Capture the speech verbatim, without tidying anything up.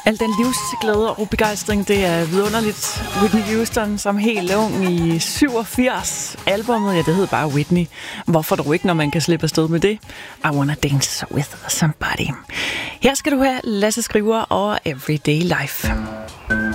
Al den livsglæde og begejstring, det er vidunderligt. Whitney Houston som helt ung i syvogfirs. Albummet, ja, det hed bare Whitney. Hvorfor dog ikke, når man kan slippe afsted med det? I Wanna Dance With Somebody. Her skal du have Lasse Skriver og Everyday Life.